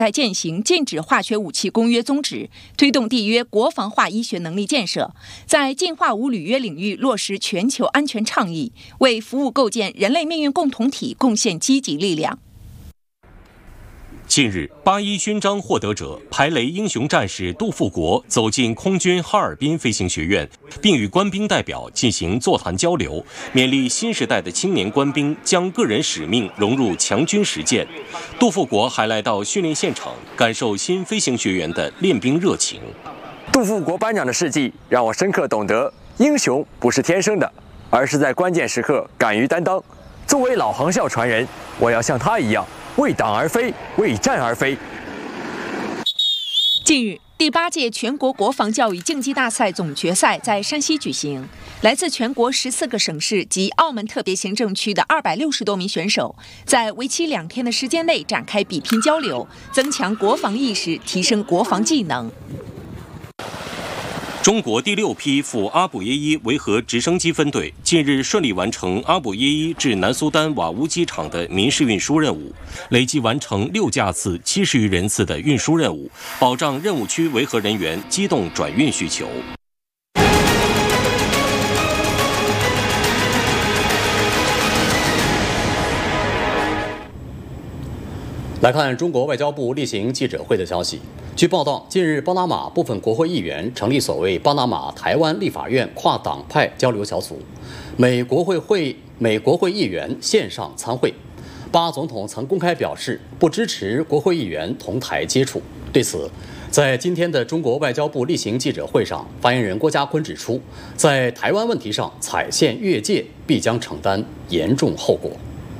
在践行禁止化学武器公约宗旨，推动缔约国防化医学能力建设，在进化无履约领域落实全球安全倡议，为服务构建人类命运共同体贡献积极力量。 近日，8·1勋章获得者排雷英雄战士杜富国走进空军哈尔滨飞行学院，并与官兵代表进行座谈交流，勉励新时代的青年官兵将个人使命融入强军实践。杜富国还来到训练现场，感受新飞行学员的练兵热情。 杜富国班长的事迹让我深刻懂得，英雄不是天生的，而是在关键时刻敢于担当。作为老航校传人，我要像他一样，为党而飞，为战而飞。 近日，第8届全国国防教育竞技大赛总决赛在山西举行，来自全国14个省市及澳门特别行政区的260多名选手，在为期2天的时间内展开比拼交流，增强国防意识，提升国防技能。 中国第6批赴阿卜耶伊维和直升机分队近日顺利完成阿卜耶伊至南苏丹瓦乌机场的民事运输任务，累计完成6架次70余人次的运输任务，保障任务区维和人员机动转运需求。 来看中国外交部例行记者会的消息。据报道，近日巴拿马部分国会议员成立所谓巴拿马台湾立法院跨党派交流小组，美国会议员线上参会。巴总统曾公开表示不支持国会议员同台接触。对此，在今天的中国外交部例行记者会上，发言人郭家坤指出，在台湾问题上踩线越界，必将承担严重后果。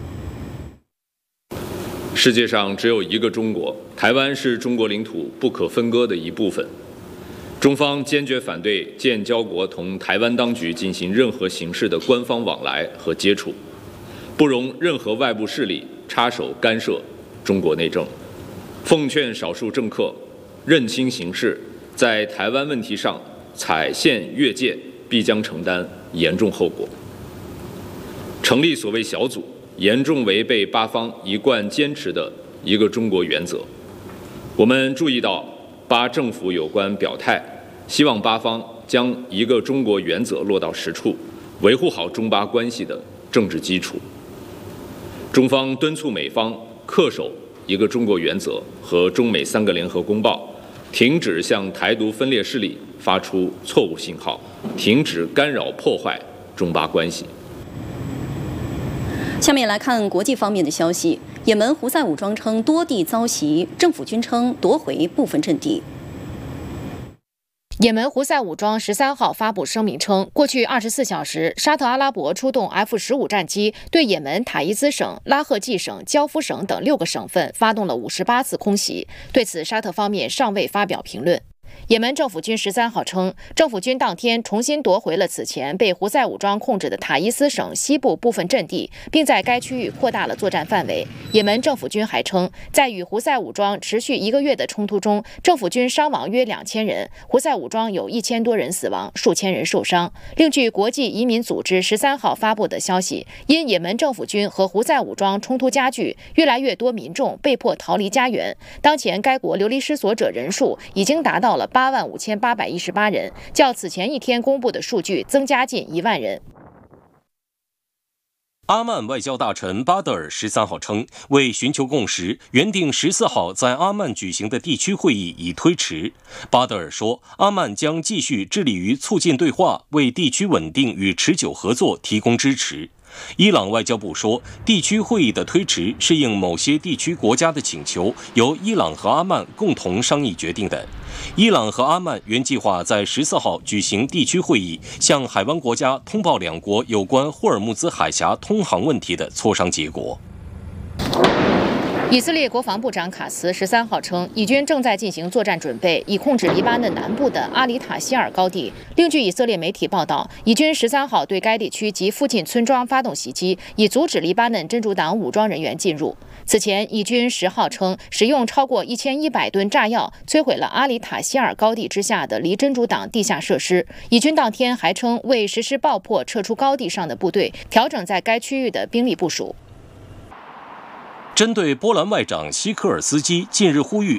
世界上只有一个中国，台湾是中国领土不可分割的一部分。中方坚决反对建交国同台湾当局进行任何形式的官方往来和接触，不容任何外部势力插手干涉中国内政。奉劝少数政客认清形势，在台湾问题上踩线越界，必将承担严重后果。成立所谓小组，严重违背巴方一贯坚持的一个中国原则。我们注意到巴政府有关表态，希望巴方将一个中国原则落到实处，维护好中巴关系的政治基础。中方敦促美方恪守一个中国原则和中美3个联合公报，停止向台独分裂势力发出错误信号，停止干扰破坏中巴关系。 下面来看国际方面的消息。也门胡塞武装称多地遭袭，政府军称夺回部分阵地。 也门胡塞武装13号发布声明称，过去24小时，沙特阿拉伯出动 F-15战机对也门塔伊兹省、拉赫季省、焦夫省等6个省份发动了58次空袭。对此，沙特方面尚未发表评论。也门政府军13号称，政府军当天重新夺回了此前被胡塞武装控制的塔伊斯省西部部分阵地，并在该区域扩大了作战范围。也门政府军还称，在与胡塞武装持续1个月的冲突中，政府军伤亡约2000人，胡塞武装有1000多人死亡，数千人受伤。另据国际移民组织13号发布的消息，因也门政府军和胡塞武装冲突加剧，越来越多民众被迫逃离家园。当前该国流离失所者人数已经达到了85818人，较此前一天公布的数据增加近1万人。 阿曼外交大臣巴德尔13号称，为寻求共识，原定14号在阿曼举行的地区会议已推迟。巴德尔说，阿曼将继续致力于促进对话，为地区稳定与持久合作提供支持。伊朗外交部说，地区会议的推迟是应某些地区国家的请求，由伊朗和阿曼共同商议决定的。伊朗和阿曼原计划在14号举行地区会议，向海湾国家通报两国有关霍尔木兹海峡通航问题的磋商结果。 以色列国防部长卡斯13号称，以军正在进行作战准备，以控制黎巴嫩南部的阿里塔希尔高地。另据以色列媒体报道，以军13号对该地区及附近村庄发动袭击，以阻止黎巴嫩真主党武装人员进入。此前，以军10号称使用超过1100吨炸药摧毁了阿里塔希尔高地之下的离真主党地下设施。以军当天还称，为实施爆破撤出高地上的部队，调整在该区域的兵力部署。 针对波兰外长希科尔斯基近日呼吁